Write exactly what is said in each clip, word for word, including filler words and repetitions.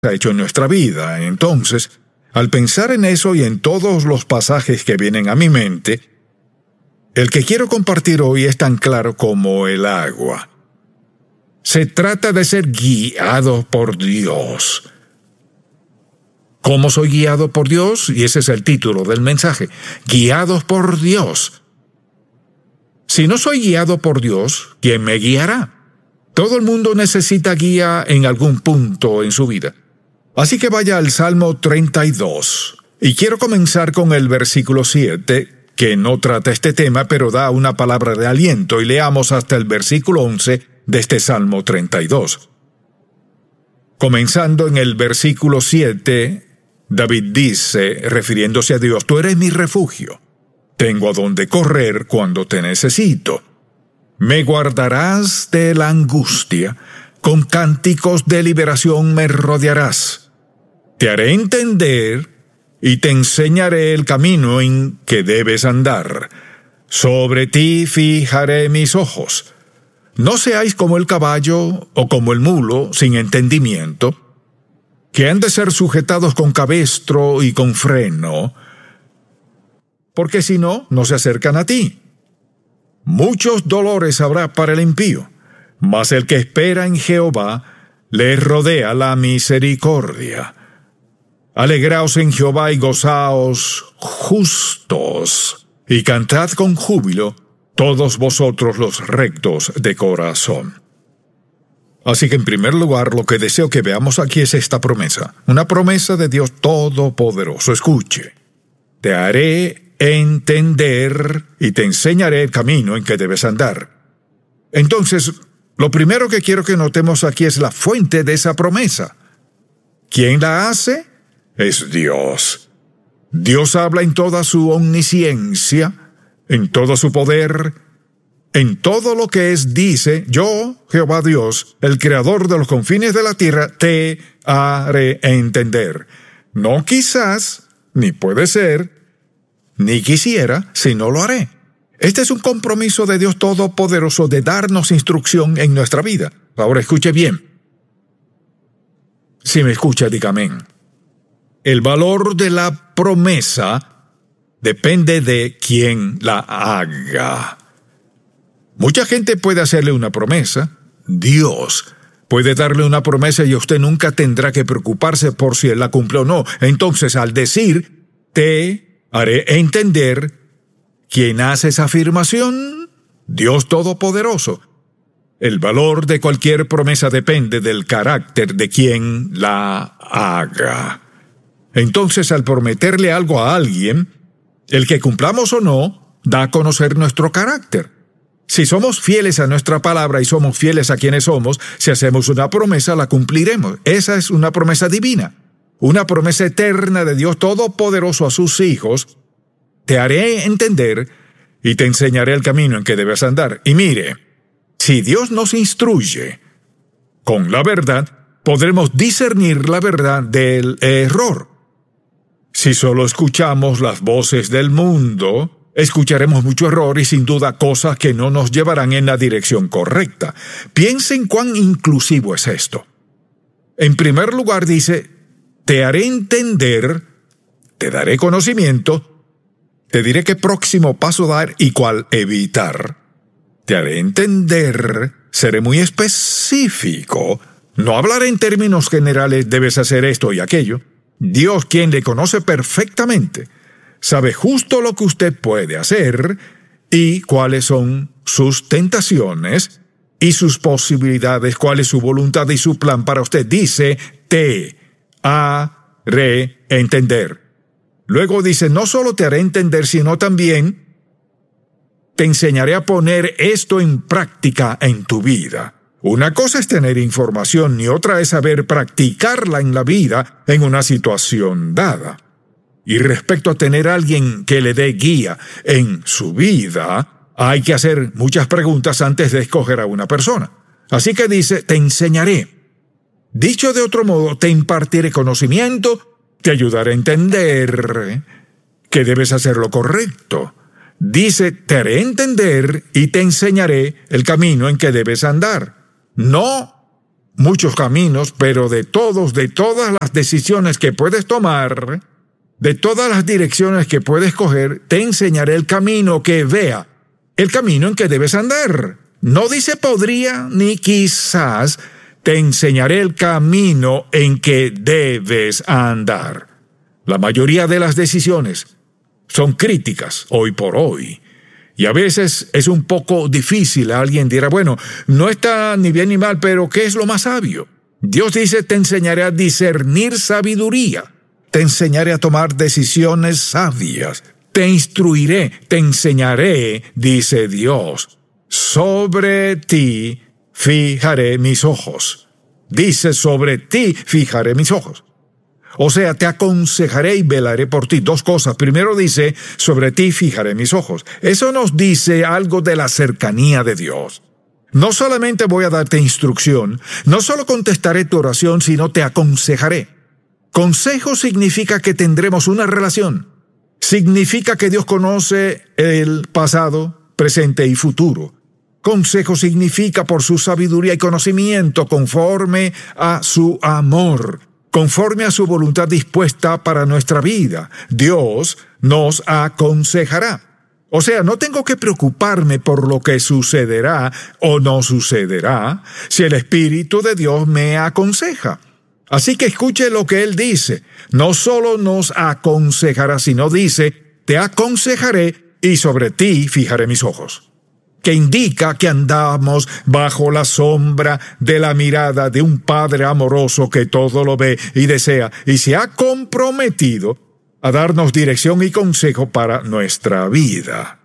ha hecho en nuestra vida. Entonces, al pensar en eso y en todos los pasajes que vienen a mi mente, el que quiero compartir hoy es tan claro como el agua. Se trata de ser guiado por Dios. ¿Cómo soy guiado por Dios? Y ese es el título del mensaje. Guiados por Dios. Si no soy guiado por Dios, ¿quién me guiará? Todo el mundo necesita guía en algún punto en su vida. Así que vaya al Salmo treinta y dos. Y quiero comenzar con el versículo siete, que no trata este tema, pero da una palabra de aliento. Y leamos hasta el versículo once de este Salmo treinta y dos. Comenzando en el versículo siete, David dice, refiriéndose a Dios, «Tú eres mi refugio. Tengo a dónde correr cuando te necesito. Me guardarás de la angustia, con cánticos de liberación me rodearás. Te haré entender y te enseñaré el camino en que debes andar. Sobre ti fijaré mis ojos. No seáis como el caballo o como el mulo sin entendimiento, que han de ser sujetados con cabestro y con freno, porque si no, no se acercan a ti. Muchos dolores habrá para el impío, mas el que espera en Jehová le rodea la misericordia. Alegraos en Jehová y gozaos justos, y cantad con júbilo todos vosotros los rectos de corazón». Así que en primer lugar, lo que deseo que veamos aquí es esta promesa, una promesa de Dios Todopoderoso. Escuche, te haré entender y te enseñaré el camino en que debes andar. Entonces, lo primero que quiero que notemos aquí es la fuente de esa promesa. ¿Quién la hace? Es Dios. Dios habla en toda su omnisciencia, en todo su poder, en todo lo que es, dice, yo, Jehová Dios, el creador de los confines de la tierra, te haré entender. No quizás, ni puede ser, ni quisiera, sino lo haré. Este es un compromiso de Dios Todopoderoso de darnos instrucción en nuestra vida. Ahora escuche bien. Si me escucha, diga amén. El valor de la promesa depende de quien la haga. Mucha gente puede hacerle una promesa. Dios puede darle una promesa y usted nunca tendrá que preocuparse por si él la cumple o no. Entonces, al decir, te haré entender, ¿quién hace esa afirmación? Dios Todopoderoso. El valor de cualquier promesa depende del carácter de quien la haga. Entonces, al prometerle algo a alguien, el que cumplamos o no, da a conocer nuestro carácter. Si somos fieles a nuestra palabra y somos fieles a quienes somos, si hacemos una promesa, la cumpliremos. Esa es una promesa divina, una promesa eterna de Dios Todopoderoso a sus hijos. Te haré entender y te enseñaré el camino en que debes andar. Y mire, si Dios nos instruye con la verdad, podremos discernir la verdad del error. Si solo escuchamos las voces del mundo, escucharemos mucho error y sin duda cosas que no nos llevarán en la dirección correcta. Piensen cuán inclusivo es esto. En primer lugar dice, te haré entender, te daré conocimiento, te diré qué próximo paso dar y cuál evitar. Te haré entender, seré muy específico. No hablaré en términos generales, debes hacer esto y aquello. Dios, quien le conoce perfectamente, sabe justo lo que usted puede hacer y cuáles son sus tentaciones y sus posibilidades, cuál es su voluntad y su plan para usted. Dice, te haré entender. Luego dice, no solo te haré entender, sino también te enseñaré a poner esto en práctica en tu vida. Una cosa es tener información y otra es saber practicarla en la vida en una situación dada. Y respecto a tener a alguien que le dé guía en su vida, hay que hacer muchas preguntas antes de escoger a una persona. Así que dice, te enseñaré. Dicho de otro modo, te impartiré conocimiento, te ayudaré a entender que debes hacer lo correcto. Dice, te haré entender y te enseñaré el camino en que debes andar. No muchos caminos, pero de todos, de todas las decisiones que puedes tomar, de todas las direcciones que puedes coger, te enseñaré el camino que vea, el camino en que debes andar. No dice podría ni quizás, te enseñaré el camino en que debes andar. La mayoría de las decisiones son críticas hoy por hoy. Y a veces es un poco difícil. Alguien dirá, bueno, no está ni bien ni mal, pero ¿qué es lo más sabio? Dios dice, te enseñaré a discernir sabiduría. Te enseñaré a tomar decisiones sabias. Te instruiré, te enseñaré, dice Dios. Sobre ti fijaré mis ojos. Dice, sobre ti fijaré mis ojos. O sea, te aconsejaré y velaré por ti. Dos cosas. Primero dice, sobre ti fijaré mis ojos. Eso nos dice algo de la cercanía de Dios. No solamente voy a darte instrucción, no solo contestaré tu oración, sino te aconsejaré. Consejo significa que tendremos una relación. Significa que Dios conoce el pasado, presente y futuro. Consejo significa por su sabiduría y conocimiento conforme a su amor, conforme a su voluntad dispuesta para nuestra vida. Dios nos aconsejará. O sea, no tengo que preocuparme por lo que sucederá o no sucederá si el Espíritu de Dios me aconseja. Así que escuche lo que Él dice. No solo nos aconsejará, sino dice, te aconsejaré y sobre ti fijaré mis ojos. Que indica que andamos bajo la sombra de la mirada de un Padre amoroso que todo lo ve y desea y se ha comprometido a darnos dirección y consejo para nuestra vida.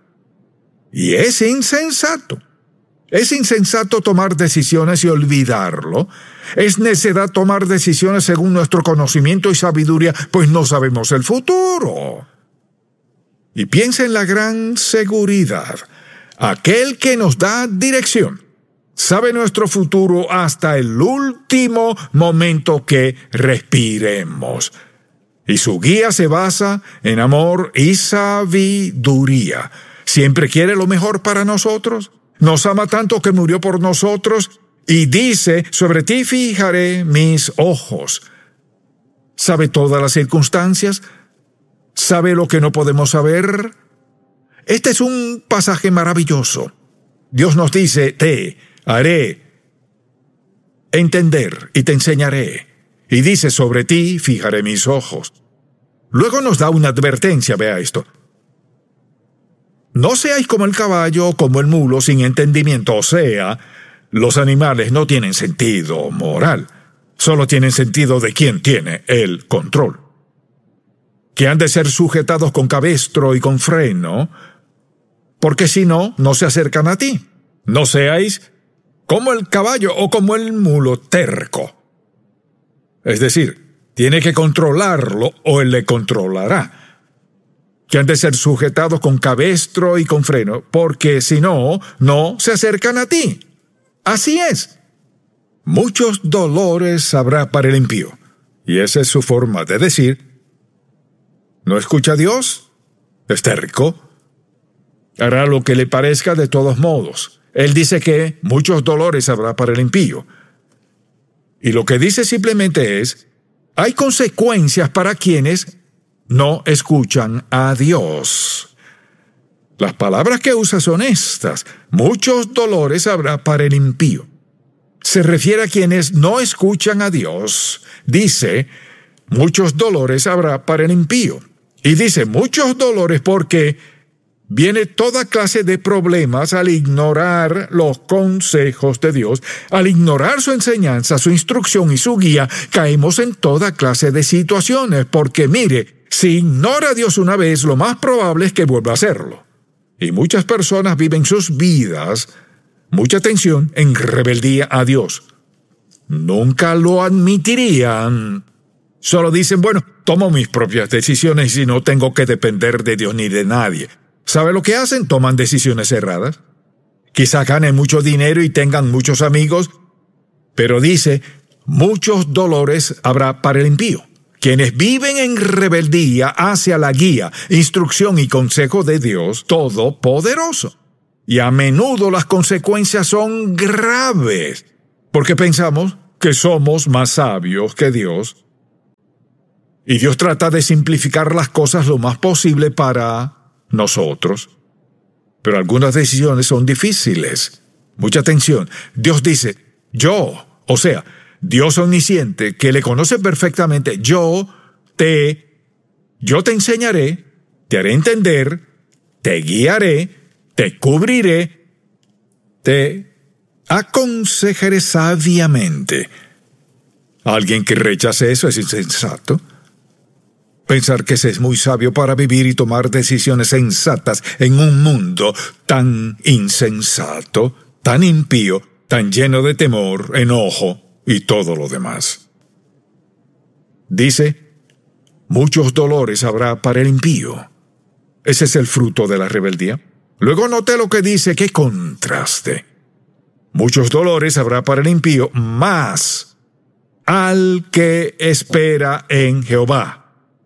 Y es insensato. Es insensato tomar decisiones y olvidarlo. Es necedad tomar decisiones según nuestro conocimiento y sabiduría, pues no sabemos el futuro. Y piensa en la gran seguridad. Aquel que nos da dirección sabe nuestro futuro hasta el último momento que respiremos. Y su guía se basa en amor y sabiduría. Siempre quiere lo mejor para nosotros. Nos ama tanto que murió por nosotros y dice, sobre ti fijaré mis ojos. ¿Sabe todas las circunstancias? ¿Sabe lo que no podemos saber? Este es un pasaje maravilloso. Dios nos dice, te haré entender y te enseñaré. Y dice, sobre ti fijaré mis ojos. Luego nos da una advertencia, vea esto. No seáis como el caballo o como el mulo sin entendimiento, o sea, los animales no tienen sentido moral, solo tienen sentido de quién tiene el control. Que han de ser sujetados con cabestro y con freno, porque si no, no se acercan a ti. No seáis como el caballo o como el mulo terco. Es decir, tiene que controlarlo o él le controlará. Que han de ser sujetados con cabestro y con freno, porque si no, no se acercan a ti. Así es. Muchos dolores habrá para el impío. Y esa es su forma de decir, ¿no escucha a Dios? Es terco. Hará lo que le parezca de todos modos. Él dice que muchos dolores habrá para el impío. Y lo que dice simplemente es, hay consecuencias para quienes no escuchan a Dios. Las palabras que usa son estas. Muchos dolores habrá para el impío. Se refiere a quienes no escuchan a Dios. Dice, muchos dolores habrá para el impío. Y dice, muchos dolores porque viene toda clase de problemas al ignorar los consejos de Dios. Al ignorar su enseñanza, su instrucción y su guía, caemos en toda clase de situaciones. Porque mire, si ignora a Dios una vez, lo más probable es que vuelva a hacerlo. Y muchas personas viven sus vidas, mucha atención, en rebeldía a Dios. Nunca lo admitirían. Solo dicen, bueno, tomo mis propias decisiones y no tengo que depender de Dios ni de nadie. ¿Sabe lo que hacen? Toman decisiones erradas. Quizá ganen mucho dinero y tengan muchos amigos, pero dice, muchos dolores habrá para el impío. Quienes viven en rebeldía hacia la guía, instrucción y consejo de Dios Todopoderoso. Y a menudo las consecuencias son graves, porque pensamos, que somos más sabios que Dios. Y Dios trata de simplificar las cosas lo más posible para nosotros. Pero algunas decisiones son difíciles. Mucha atención. Dios dice, yo, o sea, Dios omnisciente, que le conoce perfectamente, yo te, yo te enseñaré, te haré entender, te guiaré, te cubriré, te aconsejaré sabiamente. Alguien que rechace eso es insensato. Pensar que se es muy sabio para vivir y tomar decisiones sensatas en un mundo tan insensato, tan impío, tan lleno de temor, enojo y todo lo demás. Dice, muchos dolores habrá para el impío. Ese es el fruto de la rebeldía. Luego note lo que dice, qué contraste. Muchos dolores habrá para el impío, mas al que espera en Jehová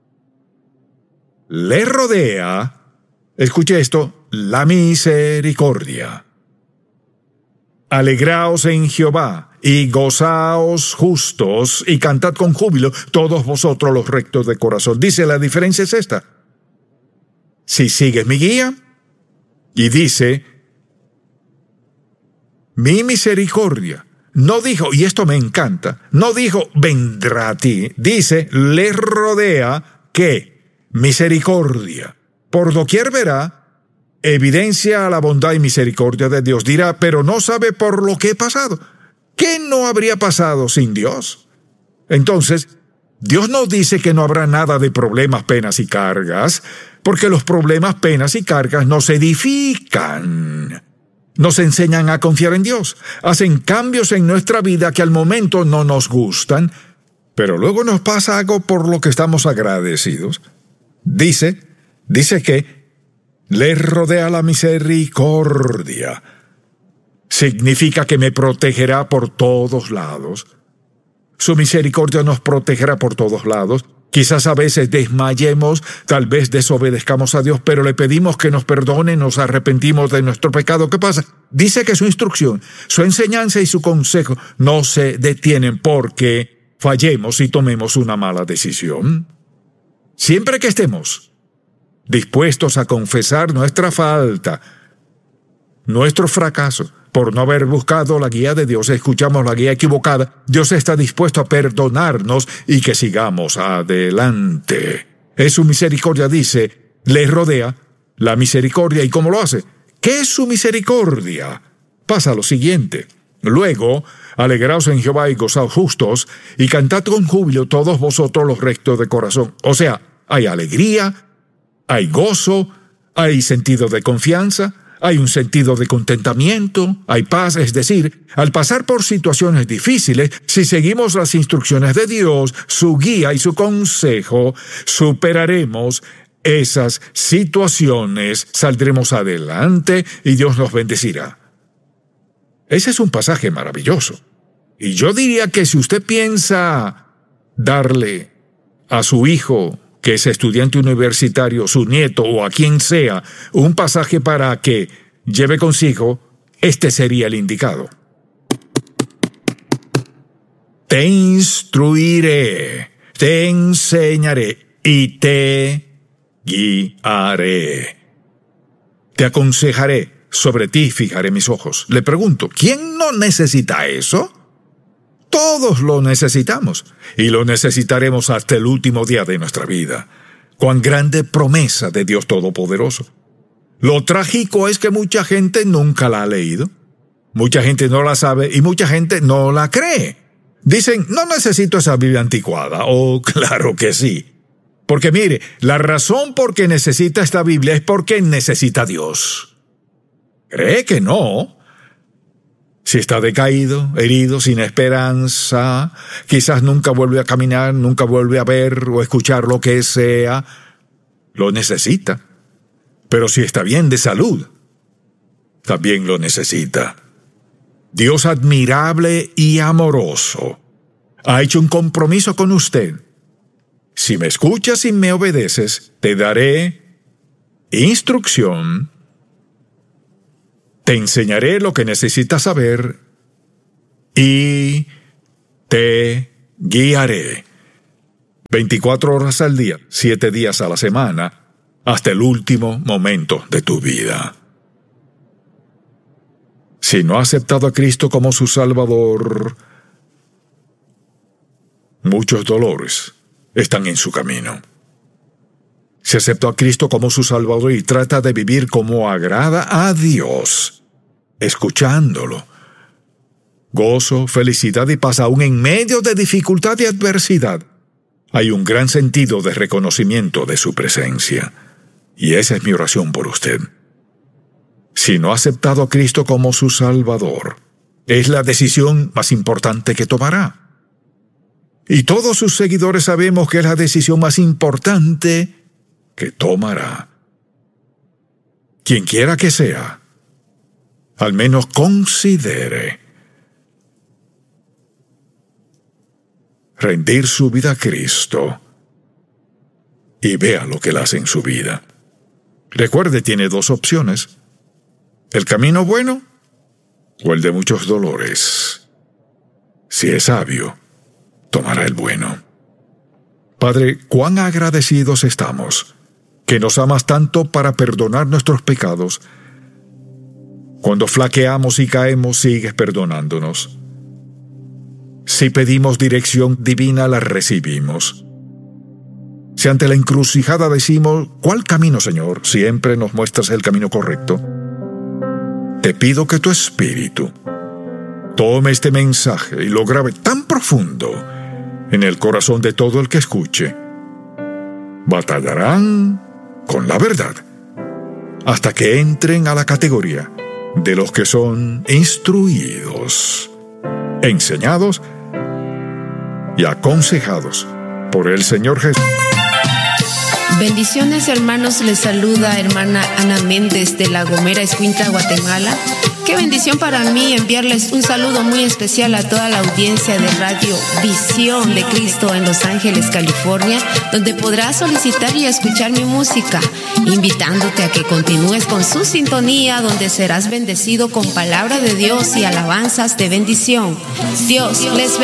le rodea, escuche esto, la misericordia. Alegraos en Jehová, y gozaos justos, y cantad con júbilo, todos vosotros los rectos de corazón. Dice, la diferencia es esta. Si sigues mi guía, y dice, mi misericordia, no dijo, y esto me encanta, no dijo, vendrá a ti, dice, le rodea, ¿qué? Misericordia. Por doquier verá, evidencia la bondad y misericordia de Dios. Dirá, pero no sabe por lo que he pasado. ¿Qué no habría pasado sin Dios? Entonces, Dios nos dice que no habrá nada de problemas, penas y cargas, porque los problemas, penas y cargas nos edifican. Nos enseñan a confiar en Dios. Hacen cambios en nuestra vida que al momento no nos gustan, pero luego nos pasa algo por lo que estamos agradecidos. Dice, dice que le rodea la misericordia. Significa que me protegerá por todos lados. Su misericordia nos protegerá por todos lados. Quizás a veces desmayemos, tal vez desobedezcamos a Dios, pero le pedimos que nos perdone, nos arrepentimos de nuestro pecado. ¿Qué pasa? Dice que su instrucción, su enseñanza y su consejo no se detienen porque fallemos y tomemos una mala decisión. Siempre que estemos dispuestos a confesar nuestra falta, nuestro fracaso, por no haber buscado la guía de Dios, escuchamos la guía equivocada, Dios está dispuesto a perdonarnos y que sigamos adelante. Es su misericordia, dice, le rodea la misericordia. ¿Y cómo lo hace? ¿Qué es su misericordia? Pasa lo siguiente. Luego, alegraos en Jehová y gozaos justos, y cantad con júbilo todos vosotros los rectos de corazón. O sea, hay alegría, hay gozo, hay sentido de confianza, hay un sentido de contentamiento, hay paz. Es decir, al pasar por situaciones difíciles, si seguimos las instrucciones de Dios, su guía y su consejo, superaremos esas situaciones, saldremos adelante y Dios nos bendecirá. Ese es un pasaje maravilloso. Y yo diría que si usted piensa darle a su hijo, que es estudiante universitario, su nieto o a quien sea, un pasaje para que lleve consigo, este sería el indicado. Te instruiré, te enseñaré y te guiaré. Te aconsejaré, sobre ti fijaré mis ojos. Le pregunto, ¿quién no necesita eso? Todos lo necesitamos, y lo necesitaremos hasta el último día de nuestra vida. ¡Cuán grande promesa de Dios Todopoderoso! Lo trágico es que mucha gente nunca la ha leído, mucha gente no la sabe y mucha gente no la cree. Dicen, no necesito esa Biblia anticuada. Oh, claro que sí. Porque mire, la razón por que necesita esta Biblia es porque necesita a Dios. ¿Cree que no? Si está decaído, herido, sin esperanza, quizás nunca vuelve a caminar, nunca vuelve a ver o escuchar lo que sea, lo necesita. Pero si está bien de salud, también lo necesita. Dios admirable y amoroso ha hecho un compromiso con usted. Si me escuchas y me obedeces, te daré instrucción, te enseñaré lo que necesitas saber y te guiaré. veinticuatro horas al día, siete días a la semana, hasta el último momento de tu vida. Si no ha aceptado a Cristo como su Salvador, muchos dolores están en su camino. Si aceptó a Cristo como su Salvador y trata de vivir como agrada a Dios, escuchándolo, gozo, felicidad y paz aún en medio de dificultad y adversidad, hay un gran sentido de reconocimiento de su presencia. Y esa es mi oración por usted. Si no ha aceptado a Cristo como su Salvador, es la decisión más importante que tomará. Y todos sus seguidores sabemos que es la decisión más importante que tomará. Quien quiera que sea, al menos considere rendir su vida a Cristo y vea lo que Él hace en su vida. Recuerde, tiene dos opciones: el camino bueno o el de muchos dolores. Si es sabio, tomará el bueno. Padre, cuán agradecidos estamos que nos amas tanto para perdonar nuestros pecados. Cuando flaqueamos y caemos, sigues perdonándonos. Si pedimos dirección divina, la recibimos. Si ante la encrucijada decimos, ¿cuál camino, Señor?, siempre nos muestras el camino correcto. Te pido que tu Espíritu tome este mensaje y lo grabe tan profundo en el corazón de todo el que escuche. Batallarán con la verdad hasta que entren a la categoría de los que son instruidos, enseñados y aconsejados por el Señor Jesús. Bendiciones, hermanos, les saluda hermana Ana Méndez de La Gomera, Escuintla, Guatemala. Qué bendición para mí enviarles un saludo muy especial a toda la audiencia de Radio Visión de Cristo en Los Ángeles, California, donde podrás solicitar y escuchar mi música, invitándote a que continúes con su sintonía, donde serás bendecido con palabra de Dios y alabanzas de bendición. Dios les bendiga.